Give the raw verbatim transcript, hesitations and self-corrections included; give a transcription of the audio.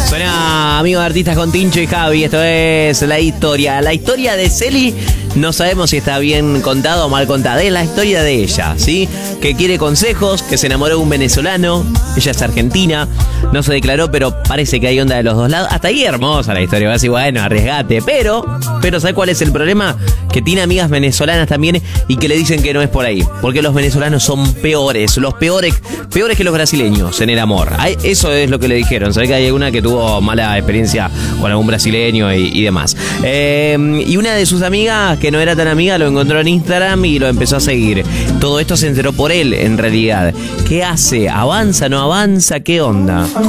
Suena Amigo de Artistas con Tincho y Javi. Esto es la historia. La historia de Celi. No sabemos si está bien contada o mal contada. Es la historia de ella, ¿sí? Que quiere consejos, que se enamoró de un venezolano. Ella es argentina. No se declaró, pero parece que hay onda de los dos lados. Hasta ahí hermosa la historia. Va a decir, bueno, arriesgate. Pero, pero ¿sabes cuál es el problema? Que tiene amigas venezolanas también y que le dicen que no es por ahí. Porque los venezolanos son peores. Los peores, peores que los brasileños en el amor. Eso es lo que le dijeron. ¿Sabes que hay alguna que tuvo mala experiencia con algún brasileño y, y demás? Eh, y una de sus amigas, que no era tan amiga, lo encontró en Instagram y lo empezó a seguir. Todo esto se enteró por él, en realidad. ¿Qué hace? ¿Avanza? ¿No avanza? ¿Qué onda?